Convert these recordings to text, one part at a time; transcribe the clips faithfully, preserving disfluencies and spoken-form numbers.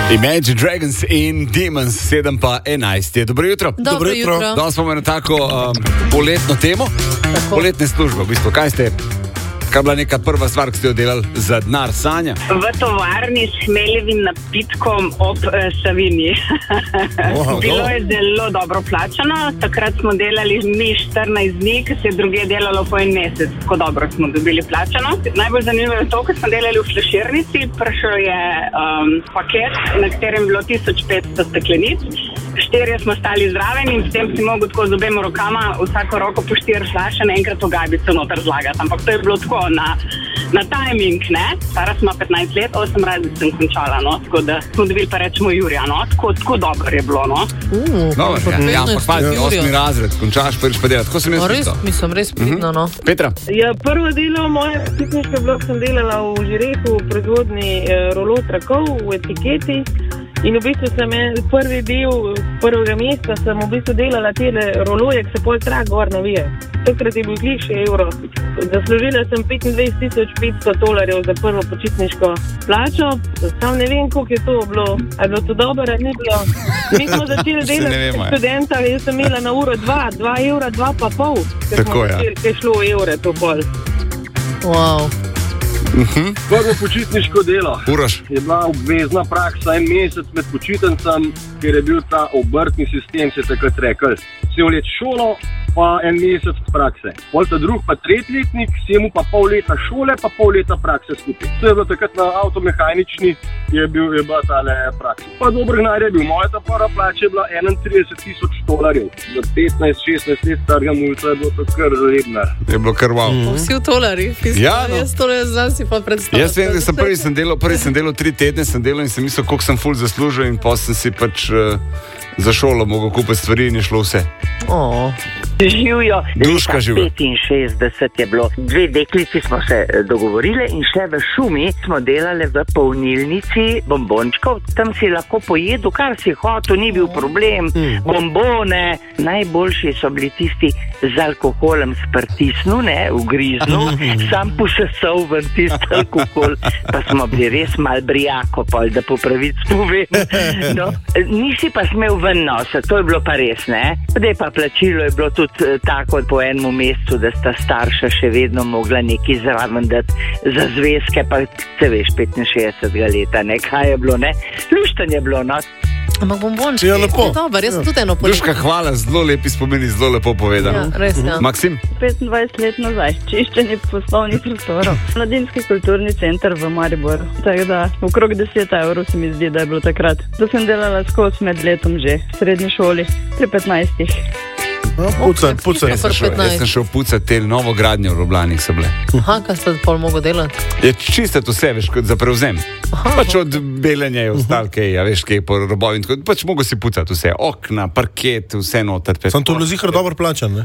Imagine Dragons in Demons, sedem pa enajst. Dobro jutro. Dobro jutro. Danes smo na tako um, poletno temo, tako. Poletne službe. V bistvu, kaj ste, kaj bila neka prva stvar, ki ste jo delali za denar, Sanja? V tovarni s hmeljevim napitkom ob eh, Savinji. Wow, Bilo je zelo dobro plačano. Takrat smo delali mi štirinajst dni, ki se je druge delalo po en mesec. Tako dobro smo dobili plačano. Najbolj zanimivo je to, ker smo delali v flaširnici. Prišel je um, paket, na katerem je bilo tisoč petsto steklenic. Štirje smo stali zraven in potem si mogel tako z obema rokama vsako roko po štiri flaše naenkrat v gajbico noter zlagati. Ampak to je bilo tako na, na timing, ne? Stara smo petnajst let, osem razred sem končala, no? Tako da smo dobili pa rečemo Jurija, no? Tako, tako dobro je bilo, no? Uh, Dobar, ja, ja, ampak pazi, osmi razred, končaš, prvič pa delati. Tako sem jaz no, res, pisal. mislim, res pridno, no. Petra? Ja, prvo delo moje pikniške blok sem delala v Žireku, v proizvodni eh, rolo trakov, v etiketi. In v bistvu sem prvi del prvega mesta sem v bistvu delala tele roloje, ki se pol trak gor navije. Takrat je bil glih še evro. Zaslužila sem petindvajset tisoč petsto dolarjev za prvo počitniško plačo. Sam ne vem, koliko je to bilo. A je bilo to dobro, ali ni bilo? Mi smo začeli delati študenta, jaz sem imela na uro dva, dva evra, dva pa pol. Tako, ja. Ker je šlo v evre to pol. Wow. Uh-huh. Prvo počitniško delo Uroš. Je bila obvezna praksa en mesec med počitnicami, ker je bil ta obrtni sistem, se je takrat rekel. Si v let šolo, pa en mesec prakse. Pol ta drug, pa tretletnik, si mu pa pol leta šole, pa pol leta prakse skupaj. To je bilo takrat na avtomehanični, je, bil, je bila tale praksa. Pa dober denar je bil. Moja ta prva plača je bila enaintrideset tisoč dolarjev. Za petnajst šestnajst let starega mulca je bilo to kar lepnar. Je bilo kar wow. Mm. Vsi v tolarji. Ja, no. Jaz tole znam si pa predstavljati. Jaz vem, da sem prvi sem delal, prvi sem delal tri tedne, sem delal in sem mislil, koliko sem ful zaslužil in pa sem si pač uh, za šolo mogel kupiti stvari in je šlo vse. Oh. Živijo, Duška živi. petinšestdeset je bilo. Dve deklici smo se dogovorile in šle v šumi. Smo delali v polnilnici bombončkov. Tam si lahko pojedel, kar si hotel, ni bil problem. Bombone. Najboljši so bili tisti z alkoholem sprtisnu, ne, v griznu. Sam posesal ven tisti alkohol. Pa smo bili res mal brijako, pol, da po pravic povem. No, nisi pa smel ven nositi, to je bilo pa res, ne. Zdaj pa plačilo je bilo tudi tako po enem mesecu, da sta starša še vedno mogla nekaj zraven dati za zvezke, pa se veš, petinšestdesetega leta, ne, kaj je bilo, ne. Lušten je bilo, no. Ampak bombončki. Ja, lepo. Dobar, jaz sem tudi eno polet. Duška, hvala, zelo lepi spomini, zelo lepo povedano. Ja, res, ja. Maksim? petindvajset let nazaj, čiščenje poslovnih prostorov. Mladinski kulturni center v Mariboru. Tako da, okrog deset evrov se mi zdi, da je bilo takrat. Da sem delala skozi med letom že, v srednji šoli, pri petnajstih. No, pucaj, pucaj. Jaz sem šel, jaz sem šel pucati te novogradnje v Ljubljanih so bile. Aha, kaj ste pol mogo delati? Je čistiti vse, veš, kot za prevzem. Aha, pač od belenja je ostal kaj, ja, veš, kaj po robovi. Pač mogo si pucati vse, okna, parket, vse noter. Sam to bilo zihar dobro plačan, ne?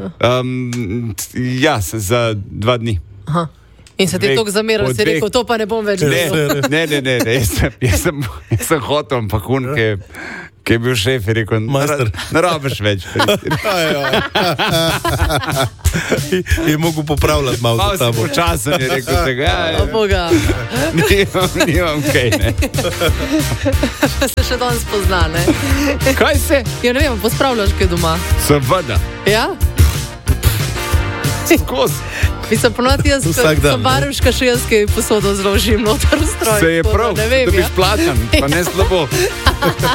Um, ja, za dva dni. Aha. In se ti toliko zameral, si rekel, to pa ne bom več delal. Ne, ne, ne, ne, jaz sem, jaz sem, jaz sem hotel, ampak un, ki ki je bil šef, je rekel, ne rabiš več. Je mogel popravljati malo za tabo. Malo si počasen, je rekel tega. O Boga. Nimam, nimam kaj, ne. Se še danes pozna, ne? Kaj se? Ja, ne vem, pospravljaš kaj doma. Seveda. Ja? Skozi. Mislim, ponovati jaz, ko baruška še jaz, ki posodo zložim noter v stroj. Se je prav, da biš plačan, pa ne slabo.